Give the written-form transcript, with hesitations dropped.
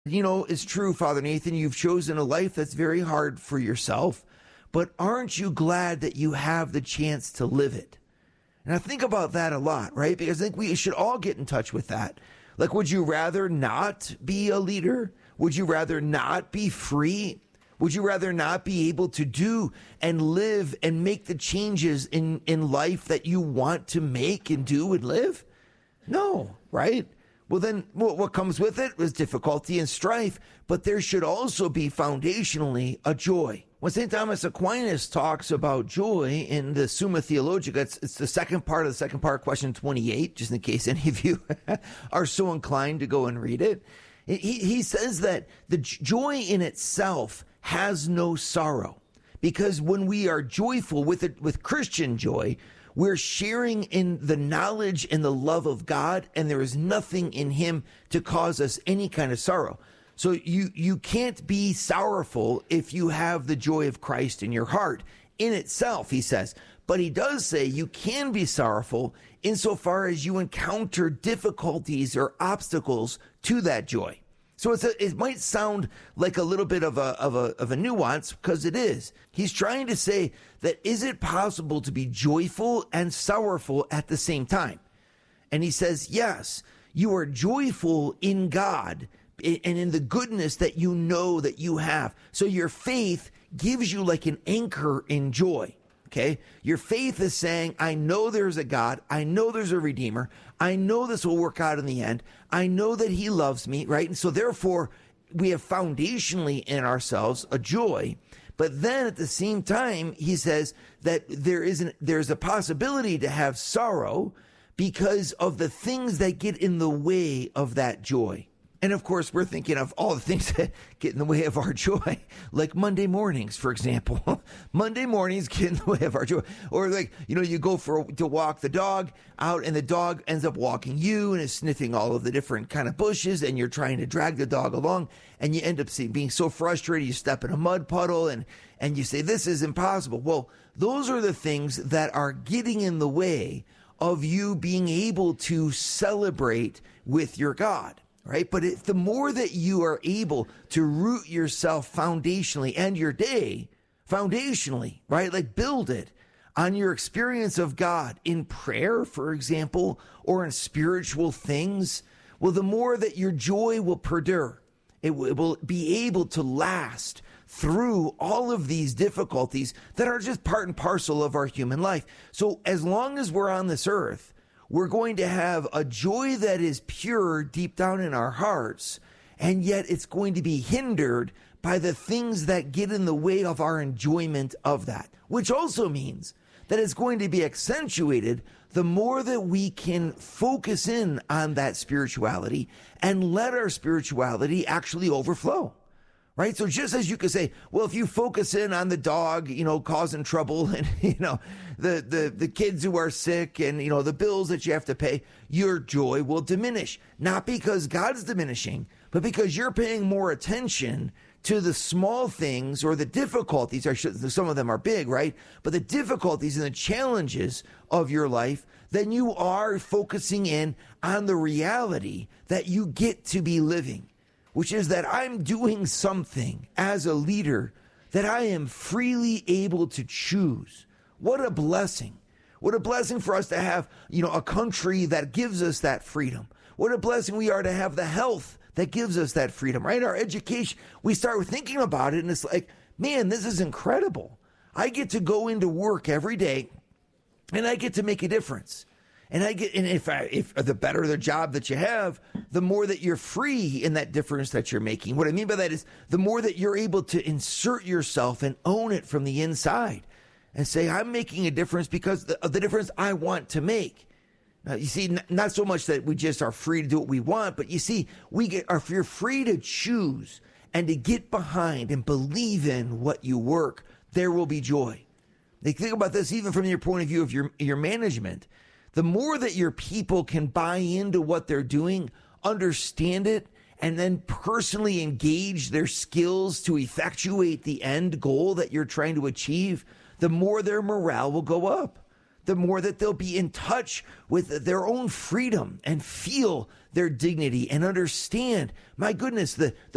It's true, Father Nathan, you've chosen a life that's very hard for yourself, but aren't you glad that you have the chance to live it? And I think about that a lot, right? Because I think we should all get in touch with that. Like, would you rather not be a leader? Would you rather not be free? Would you rather not be able to do and live and make the changes in life that you want to make and do and live? No, right? Well, then what comes with it is difficulty and strife, but there should also be foundationally a joy. When St. Thomas Aquinas talks about joy in the Summa Theologica, it's the second part, question 28, just in case any of you are so inclined to go and read it. He says that the joy in itself has no sorrow, because when we are joyful with Christian joy, we're sharing in the knowledge and the love of God, and there is nothing in him to cause us any kind of sorrow. So you can't be sorrowful if you have the joy of Christ in your heart in itself, he says. But he does say you can be sorrowful insofar as you encounter difficulties or obstacles to that joy. So it might sound like a little bit of a nuance, because it is. He's trying to say that is it possible to be joyful and sorrowful at the same time? And he says, yes, you are joyful in God and in the goodness that you know that you have. So your faith gives you like an anchor in joy. Okay. Your faith is saying, I know there's a God. I know there's a Redeemer. I know this will work out in the end. I know that he loves me. Right. And so therefore we have foundationally in ourselves a joy. But then at the same time, he says that there's a possibility to have sorrow because of the things that get in the way of that joy. And of course, we're thinking of all the things that get in the way of our joy, like Monday mornings, for example. Monday mornings get in the way of our joy. Or like, you go to walk the dog out, and the dog ends up walking you and is sniffing all of the different kind of bushes, and you're trying to drag the dog along, and you end up being so frustrated, you step in a mud puddle, and you say, this is impossible. Well, those are the things that are getting in the way of you being able to celebrate with your God. Right? But the more that you are able to root yourself foundationally and your day foundationally, right? Like build it on your experience of God in prayer, for example, or in spiritual things, well, the more that your joy will perdure. It will be able to last through all of these difficulties that are just part and parcel of our human life. So as long as we're on this earth, we're going to have a joy that is pure deep down in our hearts, and yet it's going to be hindered by the things that get in the way of our enjoyment of that, which also means that it's going to be accentuated the more that we can focus in on that spirituality and let our spirituality actually overflow. Right? So just as you could say, well, if you focus in on the dog, causing trouble, and, the kids who are sick, and, the bills that you have to pay, your joy will diminish. Not because God's diminishing, but because you're paying more attention to the small things or the difficulties. Some of them are big, right? But the difficulties and the challenges of your life, then you are focusing in on the reality that you get to be living, which is that I'm doing something as a leader that I am freely able to choose. What a blessing. What a blessing for us to have, a country that gives us that freedom. What a blessing we are to have the health that gives us that freedom, right? Our education, we start thinking about it, and it's like, man, this is incredible. I get to go into work every day, and I get to make a difference. And if the better the job that you have, the more that you're free in that difference that you're making. What I mean by that is the more that you're able to insert yourself and own it from the inside and say, I'm making a difference because of the difference I want to make. Now, you see, not so much that we just are free to do what we want, but you see, if you're free to choose and to get behind and believe in what you work, there will be joy. Think about this even from your point of view of your management. The more that your people can buy into what they're doing, understand it, and then personally engage their skills to effectuate the end goal that you're trying to achieve, the more their morale will go up. The more that they'll be in touch with their own freedom and feel their dignity and understand, my goodness, the